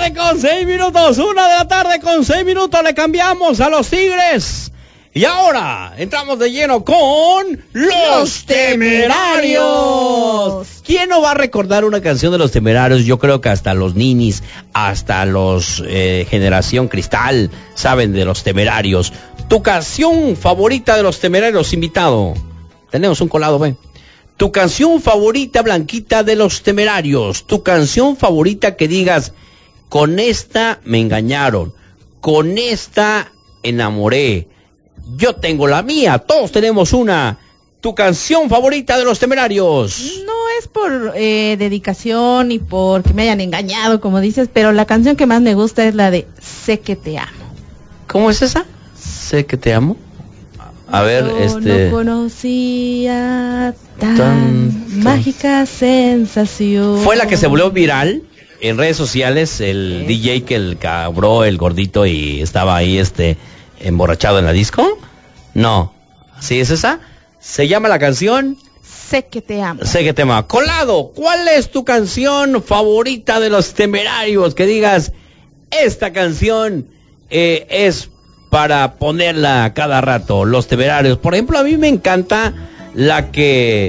tarde con 6 minutos. 1 de la tarde con 6 minutos. Le cambiamos a los Tigres. Y ahora entramos de lleno con Los Temerarios. ¿Quién no va a recordar una canción de Los Temerarios? Yo creo que hasta los ninis, hasta los Generación Cristal saben de Los Temerarios. Tu canción favorita de Los Temerarios, invitado. Tenemos un colado, ven. Tu canción favorita, Blanquita, de Los Temerarios. Tu canción favorita que digas, con esta me engañaron, con esta enamoré. Yo tengo la mía, todos tenemos una. Tu canción favorita de Los Temerarios. No es por dedicación ni porque me hayan engañado, como dices, pero la canción que más me gusta es la de Sé que te amo. ¿Cómo es esa? Sé que te amo. A ver, no conocía tan mágica sensación. Fue la que se volvió viral en redes sociales, el DJ que el cabró, el gordito, y estaba ahí emborrachado en la disco. No, ¿sí es esa? Se llama la canción Sé que te amo. Sé que te amo. Colado, ¿cuál es tu canción favorita de Los Temerarios? Que digas, esta canción es para ponerla cada rato. Los Temerarios. Por ejemplo, a mí me encanta la que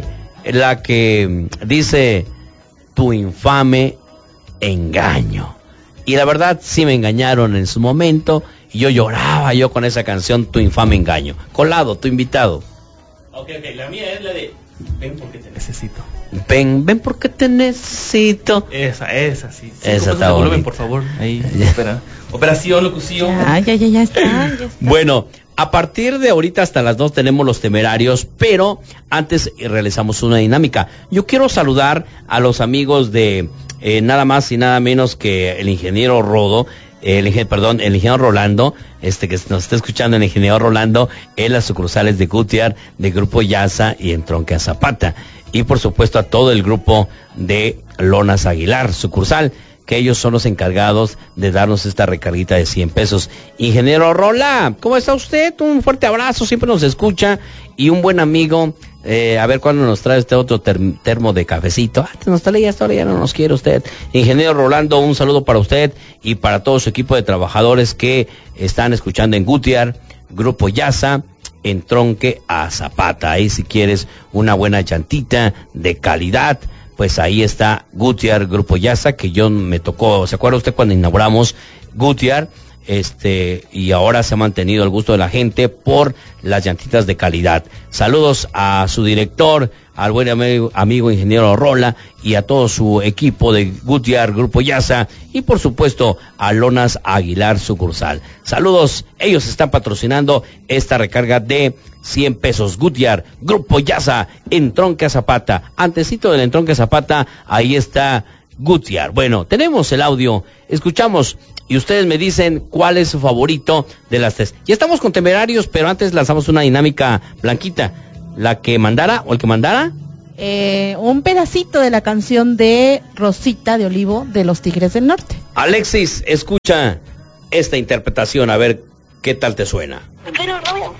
dice tu infame engaño. Y la verdad sí me engañaron en su momento. Y yo lloraba con esa canción, Tu infame engaño. Colado, tu invitado. Ok, la mía es la de Ven porque te necesito. Ven porque te necesito. Esa, sí. Esa está volumen, bonita. por favor. Ahí, espera. Operación, locución. Ya está. Bueno, a partir de ahorita hasta las 2 tenemos Los Temerarios, pero antes realizamos una dinámica. Yo quiero saludar a los amigos de nada más y nada menos que el ingeniero Rodo. El ingeniero Rolando, que nos está escuchando, el ingeniero Rolando, en las sucursales de Goodyear, de Grupo Yasa y en Tronque Zapata. Y por supuesto a todo el grupo de Lonas Aguilar, sucursal, que ellos son los encargados de darnos esta recarguita de 100 pesos. Ingeniero Rola, ¿cómo está usted? Un fuerte abrazo, siempre nos escucha, y un buen amigo. A ver cuándo nos trae este otro termo de cafecito. Nos trae esta hora, ya no nos quiere usted. Ingeniero Rolando, un saludo para usted y para todo su equipo de trabajadores que están escuchando en Goodyear, Grupo Yasa, en Tronque a Zapata. Ahí si quieres una buena llantita de calidad, pues ahí está Goodyear, Grupo Yasa, que yo me tocó, ¿se acuerda usted cuando inauguramos Goodyear? Y ahora se ha mantenido el gusto de la gente por las llantitas de calidad. Saludos a su director, al buen amigo ingeniero Rola, y a todo su equipo de Goodyear, Grupo Yasa, y por supuesto a Lonas Aguilar sucursal. Saludos, ellos están patrocinando esta recarga de 100 pesos. Goodyear, Grupo Yasa, Entronque Zapata. Antecito del Entronque Zapata, ahí está Goodyear. Bueno, tenemos el audio, escuchamos y ustedes me dicen cuál es su favorito de las 3. Ya estamos con Temerarios, pero antes lanzamos una dinámica, Blanquita. ¿La que mandara o el que mandara? Un pedacito de la canción de Rosita de Olivo de Los Tigres del Norte. Alexis, escucha esta interpretación, a ver qué tal te suena. Pero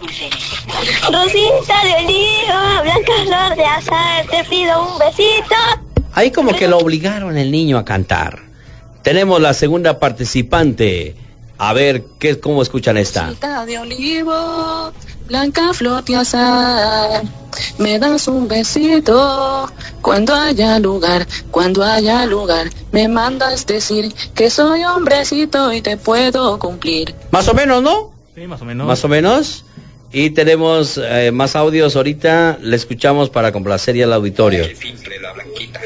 Rosita de Olivo, blanca flor de azahar, te pido un besito. Ahí como que lo obligaron el niño a cantar. Tenemos la segunda participante. A ver, ¿cómo escuchan esta? Rosita de olivo, blanca flor de azahar, me das un besito cuando haya lugar, me mandas decir que soy hombrecito y te puedo cumplir. Más o menos, ¿no? Sí, más o menos. Más o menos. Y tenemos más audios ahorita, le escuchamos para complacer ya al auditorio. Qué simple la Blanquita.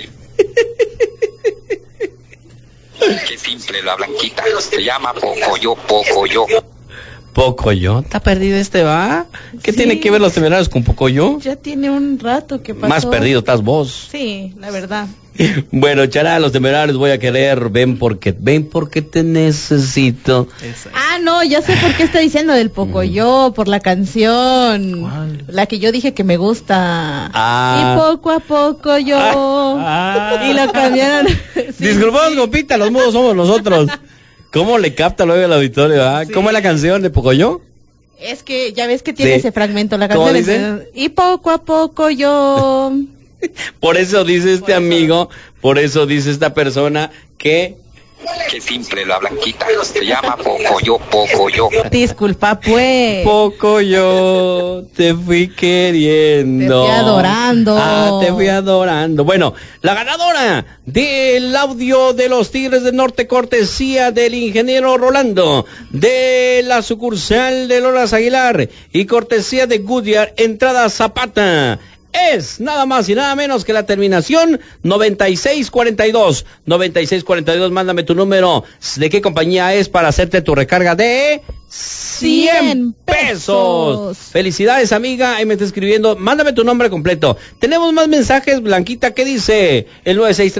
Qué simple la Blanquita. Se llama Pocoyo. ¿Pocoyo? ¿Está perdido va? ¿Qué tiene que ver Los Temerarios con Pocoyo? Ya tiene un rato que pasó. Más perdido estás vos. Sí, la verdad. Bueno, chará, Los Temerarios voy a querer, ven porque te necesito. No, ya sé por qué está diciendo del Pocoyo, por la canción. ¿Cuál? La que yo dije que me gusta. Ah. Y poco a poco yo. Y lo cambiaron. Sí, Disculpamos, compita, los mudos somos nosotros. ¿Cómo le capta luego el auditorio? Sí. ¿Cómo es la canción de Pocoyo? Es que ya ves que tiene ese fragmento la ¿Cómo canción. dice? Y poco a poco yo. Por eso dice este amigo, por eso dice esta persona que Qué simple la blanquita. Se llama Pocoyo, Pocoyo. Disculpa, pues. Poco yo te fui queriendo. Te fui adorando. Te fui adorando. Bueno, la ganadora del audio de los Tigres del Norte, cortesía del ingeniero Rolando, de la sucursal de Lonas Aguilar y cortesía de Goodyear, entrada Zapata, es nada más y nada menos que la terminación 9642. 9642, mándame tu número, de qué compañía es, para hacerte tu recarga de 100 pesos. Felicidades, amiga, ahí me está escribiendo, mándame tu nombre completo. Tenemos más mensajes, Blanquita, ¿qué dice? El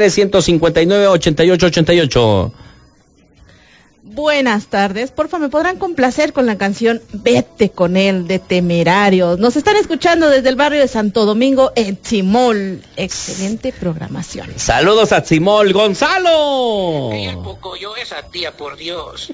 963-159-8888. Buenas tardes, porfa, ¿me podrán complacer con la canción Vete con él de Temerarios? Nos están escuchando desde el barrio de Santo Domingo en Tzimol. Excelente programación. Saludos a Tzimol. ¡Gonzalo! Y el Pocoyo, esa tía, por Dios.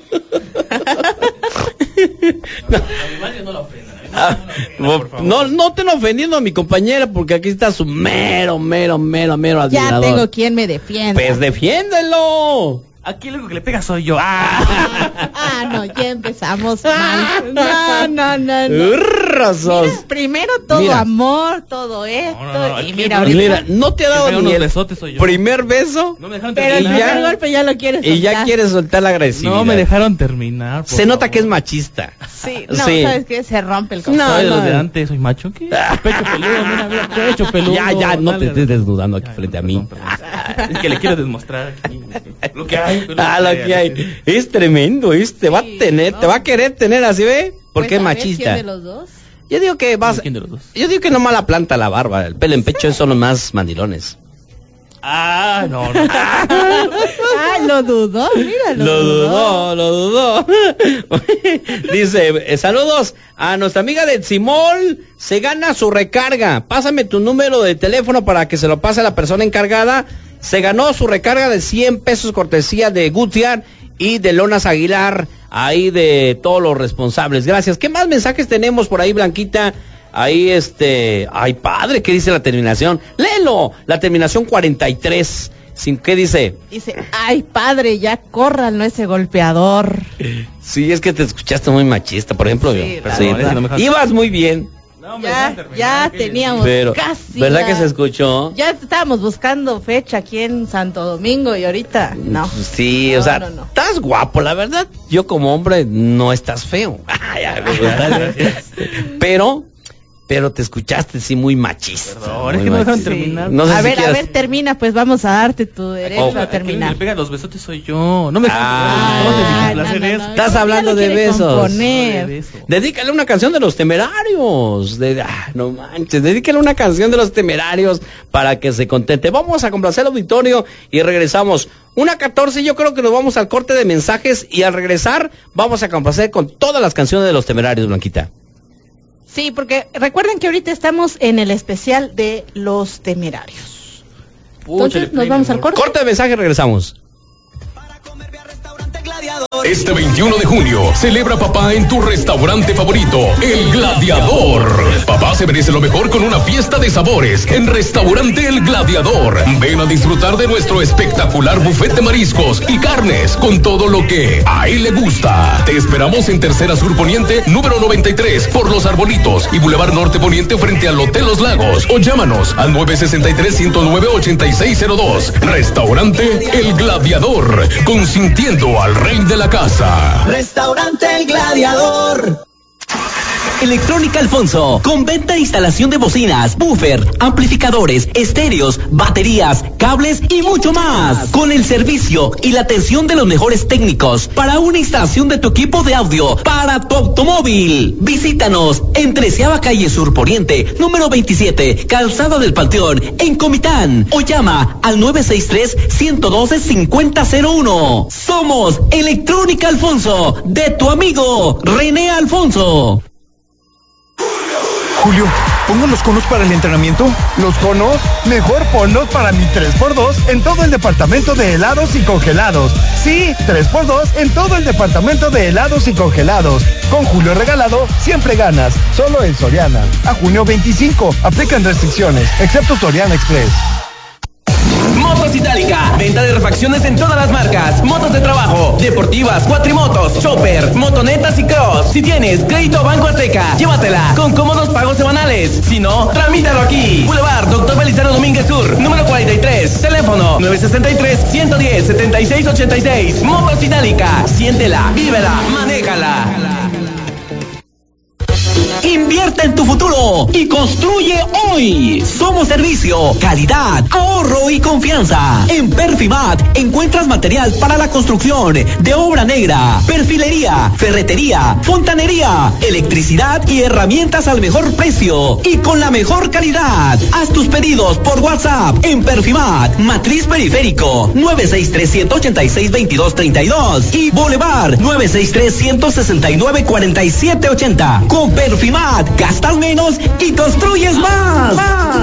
No te ofendiendo a mi compañera, porque aquí está su mero admirador. Ya tengo quien me defienda. Pues defiéndelo. Aquí el único que le pega soy yo. No, ya empezamos mal. No. Mira, primero todo amor, todo esto. Y mira, ahorita. Mira, no te ha dado ni el besotes soy yo. primer beso. No me dejaron Pero el terminar. primer golpe ya lo quieres soltar. Y ya quieres soltar la agresividad. No me dejaron terminar. Se nota que es machista. Sí, ¿sabes qué? Se rompe el corazón. Soy de los de antes, soy macho. ¿Qué? Pecho peludo, mira, pecho peludo. Ya, no te Dale, estés desnudando aquí frente a mí. perdón. Es que le quiero demostrar aquí lo que hay. Lo que hay. Es tremendo, te va a tener, te va a querer tener así, ¿ve? Porque es machista. ¿Quién de los dos? Yo digo que ¿Quién de los dos? yo digo que no mala planta la barba, el pelo en pecho son los más mandilones. No. Lo dudó, mira, Lo dudó. Dice, saludos a nuestra amiga de Tzimol, se gana su recarga. Pásame tu número de teléfono para que se lo pase a la persona encargada. Se ganó su recarga de 100 pesos cortesía de Goodyear y de Lonas Aguilar, ahí de todos los responsables. Gracias. ¿Qué más mensajes tenemos por ahí, Blanquita? Ahí ay padre, ¿qué dice la terminación? Léelo, la terminación 43. ¿Qué dice? Dice, ay padre, ya córranlo ese golpeador. Sí, es que te escuchaste muy machista, por ejemplo. Sí, Ibas muy bien. No, ya teníamos pero, casi. ¿verdad que se escuchó? Ya estábamos buscando fecha aquí en Santo Domingo y ahorita no. Sí, no, o sea, no. estás guapo, la verdad. Yo como hombre no estás feo. Pero te escuchaste sí muy machista. Perdón, es que no dejaron terminar. No sé a si ver, quieras... termina, pues vamos a darte tu derecho a terminar. El que le pega los besotes soy yo. No me Estás hablando de besos. Componer. Dedícale una canción de los Temerarios. No manches, dedícale una canción de los Temerarios para que se contente. Vamos a complacer al auditorio y regresamos. 1:14, yo creo que nos vamos al corte de mensajes y al regresar vamos a complacer con todas las canciones de los Temerarios, Blanquita. Sí, porque recuerden que ahorita estamos en el especial de los Temerarios. Entonces nos vamos al corte. Corte de mensaje, regresamos. Este 21 de junio, celebra papá en tu restaurante favorito, El Gladiador. Papá se merece lo mejor con una fiesta de sabores en Restaurante El Gladiador. Ven a disfrutar de nuestro espectacular buffet de mariscos y carnes con todo lo que a él le gusta. Te esperamos en Tercera Sur Poniente, número 93, por Los Arbolitos y Boulevard Norte Poniente frente al Hotel Los Lagos. O llámanos al 963-109-8602. Restaurante El Gladiador, consintiendo al rey de la casa. Restaurante El Gladiador. Electrónica Alfonso, con venta e instalación de bocinas, buffer, amplificadores, estéreos, baterías, cables y mucho más. Con el servicio y la atención de los mejores técnicos para una instalación de tu equipo de audio para tu automóvil. Visítanos en 13ª Calle Sur Poniente, número 27, Calzada del Panteón, en Comitán. O llama al 963-112-5001. Somos Electrónica Alfonso, de tu amigo René Alfonso. Julio, ¿pongo los conos para el entrenamiento? ¿Los conos? Mejor ponlos para mi 3x2 en todo el departamento de helados y congelados. Sí, 3x2 en todo el departamento de helados y congelados. Con Julio regalado, siempre ganas. Solo en Soriana. A junio 25. Aplican restricciones, excepto Soriana Express. Motos Itálica. Venta de refacciones en todas las marcas. Motos de trabajo, deportivas, cuatrimotos, chopper, motonetas y cross. Si tienes crédito Banco Azteca, llévatela con cómodos pagos semanales. Si no, tramítalo aquí. Boulevard Dr. Belisario Domínguez Sur, número 43. Teléfono 963-110-7686. Motos Itálica. Siéntela, vívela, manéjala. Invierte en tu futuro y construye hoy. Somos servicio, calidad, ahorro y confianza. En Perfimat encuentras material para la construcción de obra negra, perfilería, ferretería, fontanería, electricidad y herramientas al mejor precio y con la mejor calidad. Haz tus pedidos por WhatsApp en Perfimat, Matriz Periférico 963-186-2232 y Boulevard 963-169-4780. Con Perfimat, gastas menos y construyes más.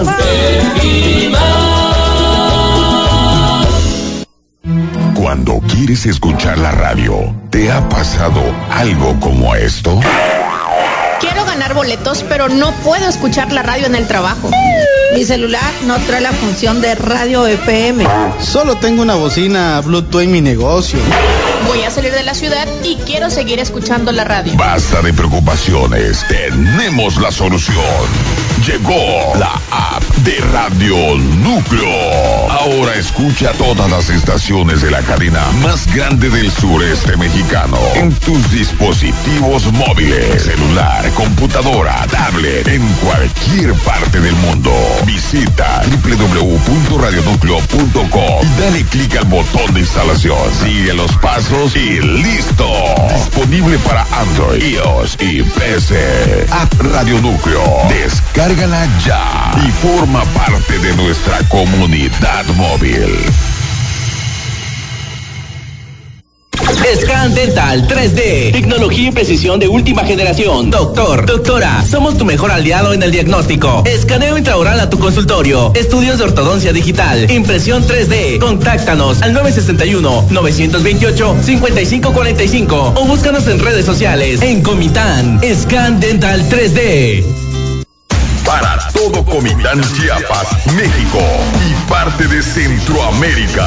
Cuando quieres escuchar la radio, ¿te ha pasado algo como esto? Quiero ganar boletos, pero no puedo escuchar la radio en el trabajo. Mi celular no trae la función de radio FM. Solo tengo una bocina Bluetooth en mi negocio. Voy a salir de la ciudad y quiero seguir escuchando la radio. Basta de preocupaciones, tenemos la solución. Llegó la app de Radio Núcleo. Ahora escucha todas las estaciones de la cadena más grande del sureste mexicano en tus dispositivos móviles, celular, computadora, tablet, en cualquier parte del mundo. Visita www.radionúcleo.com y dale clic al botón de instalación. Sigue los pasos y listo. Disponible para Android, iOS y PC. App Radio Núcleo. Descárgala ya y forma parte de nuestra comunidad móvil. Scan Dental 3D, tecnología y precisión de última generación. Doctora, somos tu mejor aliado en el diagnóstico. Escaneo intraoral a tu consultorio. Estudios de ortodoncia digital, impresión 3D. Contáctanos al 961-928-5545 o búscanos en redes sociales en Comitán. Scan Dental 3D. Para todo Comitán, Chiapas, México y parte de Centroamérica.